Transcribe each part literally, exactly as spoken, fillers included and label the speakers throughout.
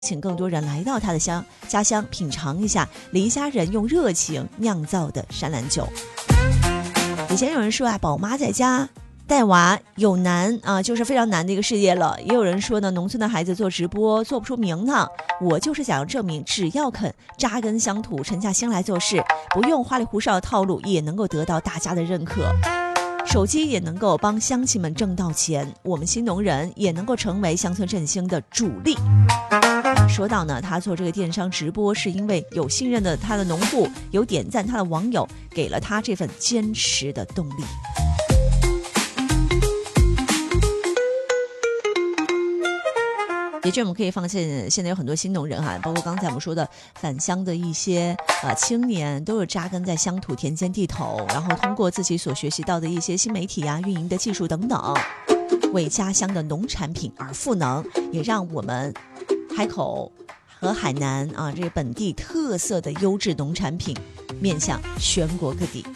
Speaker 1: 请更多人来到他的乡家乡，品尝一下黎家人用热情酿造的山兰酒。以前有人说啊，宝妈在家带娃有难啊，就是非常难的一个事业了。也有人说呢，农村的孩子做直播做不出名堂。我就是想要证明，只要肯扎根乡土，沉下心来做事，不用花里胡哨的套路，也能够得到大家的认可。手机也能够帮乡亲们挣到钱，我们新农人也能够成为乡村振兴的主力。说到呢，他做这个电商直播是因为有信任的他的农户，有点赞他的网友，给了他这份坚持的动力。的确，我们可以发现现在有很多新农人哈，包括刚才我们说的返乡的一些呃青年，都有扎根在乡土田间地头，然后通过自己所学习到的一些新媒体啊、运营的技术等等，为家乡的农产品而赋能，也让我们海口和海南啊这本地特色的优质农产品面向全国各地。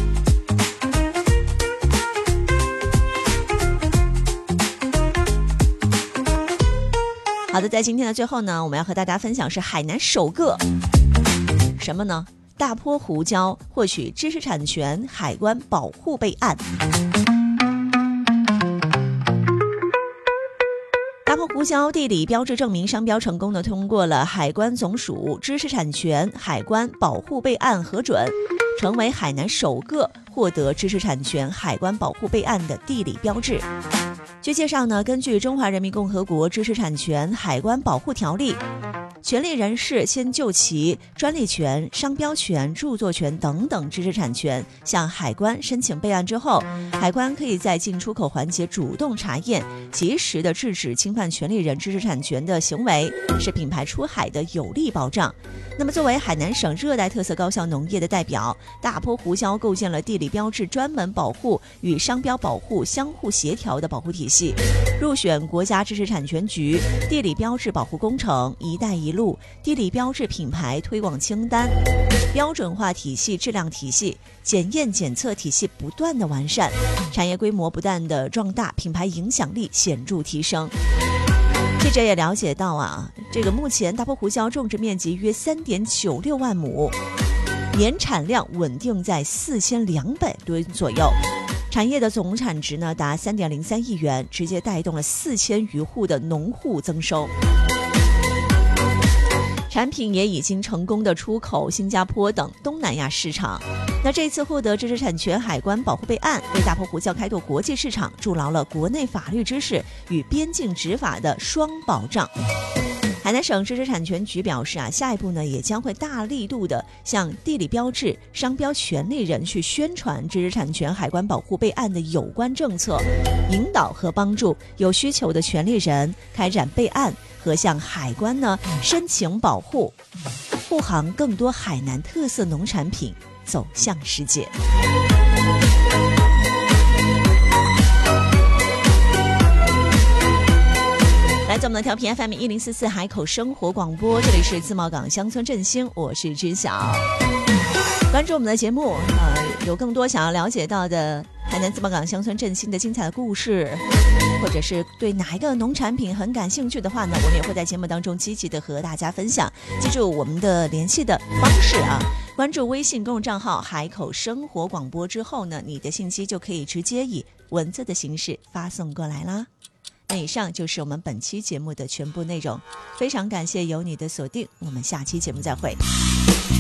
Speaker 1: 好的，在今天的最后呢，我们要和大家分享是海南首个什么呢？大坡胡椒获取知识产权海关保护备案。大坡胡椒地理标志证明商标成功的通过了海关总署知识产权海关保护备案核准，成为海南首个获得知识产权海关保护备案的地理标志。据介绍呢，根据《中华人民共和国知识产权海关保护条例》，权利人士先就其专利权、商标权、著作权等等知识产权向海关申请备案之后，海关可以在进出口环节主动查验，及时的制止侵犯权利人知识产权的行为，是品牌出海的有力保障。那么作为海南省热带特色高效农业的代表，大坡胡椒构建了地理标志专门保护与商标保护相互协调的保护体系，入选国家知识产权局地理标志保护工程、一带一路地理标志品牌推广清单，标准化体系、质量体系、检验检测体系不断的完善，产业规模不断的壮大，品牌影响力显著提升。记者也了解到啊，这个目前大坡胡椒种植面积约 三点九六万亩，年产量稳定在四千两百吨左右，产业的总产值呢达 三点零三亿元，直接带动了四千余户的农户增收。产品也已经成功的出口新加坡等东南亚市场。那这次获得知识产权海关保护备案，为大坡胡椒开拓国际市场筑牢了国内法律知识与边境执法的双保障。海南省知识产权局表示啊，下一步呢也将会大力度的向地理标志、商标权利人去宣传知识产权海关保护备案的有关政策，引导和帮助有需求的权利人开展备案和向海关呢申请保护，护航更多海南特色农产品走向世界。来自我们的调频 F M 一零四四海口生活广播，这里是自贸港乡村振兴，我是知晓。关注我们的节目，呃，有更多想要了解到的海南自贸港乡村振兴的精彩的故事，或者是对哪一个农产品很感兴趣的话呢，我们也会在节目当中积极的和大家分享。记住我们的联系的方式啊，关注微信公众账号海口生活广播之后呢，你的信息就可以直接以文字的形式发送过来啦。那以上就是我们本期节目的全部内容，非常感谢有你的锁定，我们下期节目再会。